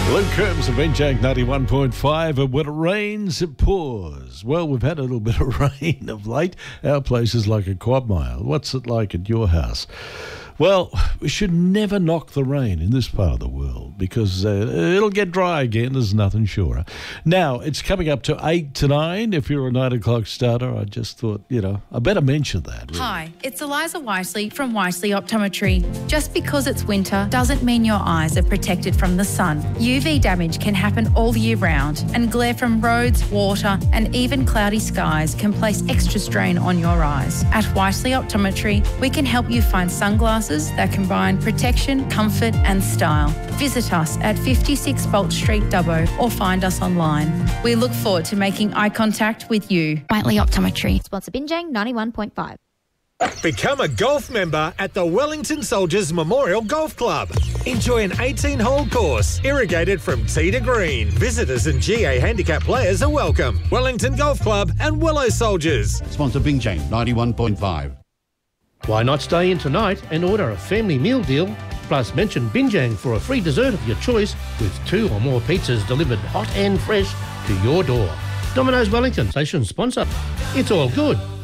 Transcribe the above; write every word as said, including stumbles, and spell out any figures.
Luke Combs and Ben Jank ninety-one point five, and when it rains, it pours. Well, we've had a little bit of rain of late. Our place is like a quad mile. What's it like at your house? Well, we should never knock the rain in this part of the world because uh, it'll get dry again. There's nothing surer. Now, it's coming up to eight to nine. If you're a nine o'clock starter, I just thought, you know, I better mention that. Really. Hi, it's Eliza Wisely from Wisely Optometry. Just because it's winter doesn't mean your eyes are protected from the sun. U V damage can happen all year round, and glare from roads, water, and even cloudy skies can place extra strain on your eyes. At Wisely Optometry, we can help you find sunglasses that combine protection, comfort and style. Visit us at fifty-six Bolt Street, Dubbo, or find us online. We look forward to making eye contact with you. Whiteley Optometry. Sponsor Binjang ninety-one point five. Become a golf member at the Wellington Soldiers Memorial Golf Club. Enjoy an eighteen-hole course, irrigated from tee to green. Visitors and G A handicap players are welcome. Wellington Golf Club and Willow Soldiers. Sponsor Binjang ninety-one point five. Why not stay in tonight and order a family meal deal? Plus mention Binjang for a free dessert of your choice with two or more pizzas delivered hot and fresh to your door. Domino's Wellington, station sponsor. It's all good.